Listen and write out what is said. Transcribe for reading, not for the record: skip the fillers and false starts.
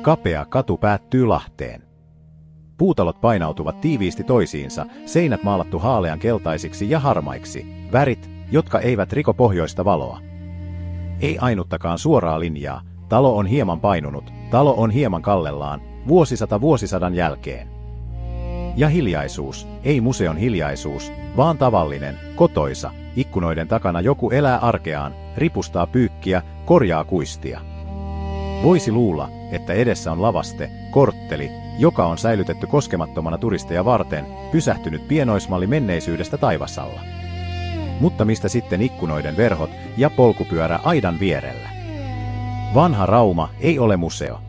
Kapea katu päättyy Lahteen. Puutalot painautuvat tiiviisti toisiinsa, seinät maalattu haalean keltaisiksi ja harmaiksi, värit, jotka eivät riko pohjoista valoa. Ei ainuttakaan suoraa linjaa, talo on hieman painunut, talo on hieman kallellaan, vuosisata vuosisadan jälkeen. Ja hiljaisuus, ei museon hiljaisuus, vaan tavallinen, kotoisa, ikkunoiden takana joku elää arkeaan, ripustaa pyykkiä, korjaa kuistia. Voisi luulla, että edessä on lavaste, kortteli, joka on säilytetty koskemattomana turisteja varten, pysähtynyt pienoismalli menneisyydestä taivasalla. Mutta mistä sitten ikkunoiden verhot ja polkupyörä aidan vierellä? Vanha Rauma ei ole museo.